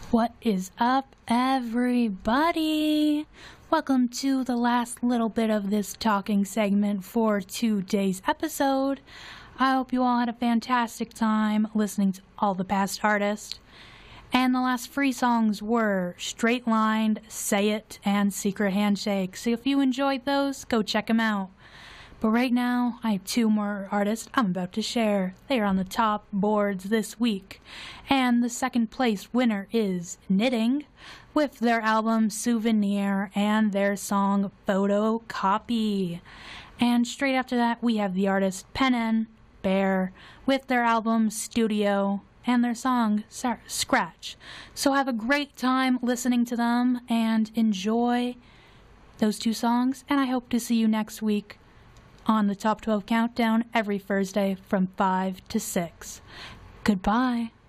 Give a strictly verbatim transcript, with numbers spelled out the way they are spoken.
What is up, everybody? Welcome to the last little bit of this talking segment for today's episode. I hope you all had a fantastic time listening to all the past artists. And the last free songs were Straight Lined, Say It, and Secret Handshake. So if you enjoyed those, go check them out. But right now, I have two more artists I'm about to share. They are on the top boards this week. And the second place winner is Knitting with their album Souvenir and their song Photocopy. And straight after that, we have the artist Pen Bear with their album Studio and their song Scratch. So have a great time listening to them and enjoy those two songs. And I hope to see you next week on the Top twelve Countdown every Thursday from five to six. Goodbye.